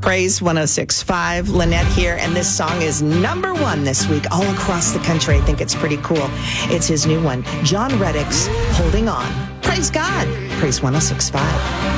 Praise 106.5. Lynette here, and this song is number one this week all across the country. I think it's pretty cool. It's his new one, John Reddick's Holding On. Praise God. Praise 106.5.